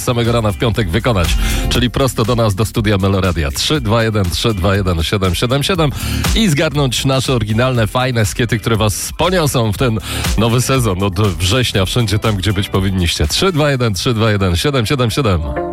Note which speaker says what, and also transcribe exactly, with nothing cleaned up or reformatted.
Speaker 1: samego rana w piątek wykonać, czyli prosto do nas, do studia Meloradia. trzy dwa jeden trzy dwa jeden siedem siedem siedem i zgarnąć nasze oryginalne, fajne skiety, które was poniosą w ten nowy sezon od września, wszędzie tam, gdzie być powinniście. trzy dwa jeden trzy dwa jeden siedem siedem siedem.